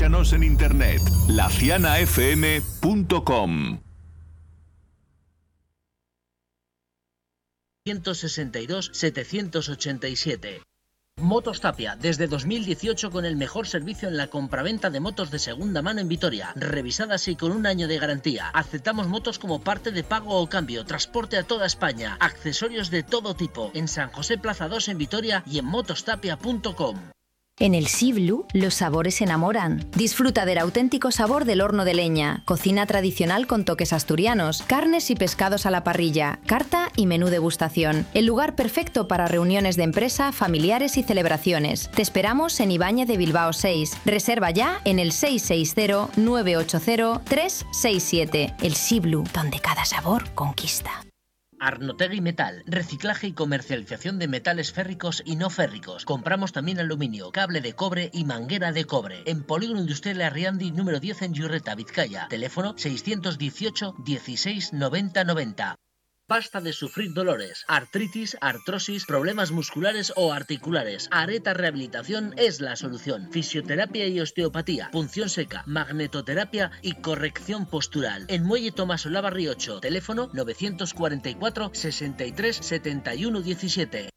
Escúchanos en internet, lacianafm.com. 162 787. Motos Tapia, desde 2018 con el mejor servicio en la compraventa de motos de segunda mano en Vitoria, revisadas y con un año de garantía. Aceptamos motos como parte de pago o cambio, transporte a toda España, accesorios de todo tipo, en San José Plaza 2 en Vitoria y en motostapia.com. En el Siblu, los sabores enamoran. Disfruta del auténtico sabor del horno de leña, cocina tradicional con toques asturianos, carnes y pescados a la parrilla, carta y menú degustación. El lugar perfecto para reuniones de empresa, familiares y celebraciones. Te esperamos en Ibáñez de Bilbao 6. Reserva ya en el 660-980-367. El Siblu, donde cada sabor conquista. Arnotegui Metal, reciclaje y comercialización de metales férricos y no férricos. Compramos también aluminio, cable de cobre y manguera de cobre. En Polígono Industrial Arriandi, número 10 en Yurreta, Vizcaya. Teléfono 618 16 90 90. Basta de sufrir dolores, artritis, artrosis, problemas musculares o articulares. Areta Rehabilitación es la solución. Fisioterapia y osteopatía, punción seca, magnetoterapia y corrección postural. En Muelle Tomás Olavarri 8, teléfono 944 63 71 17.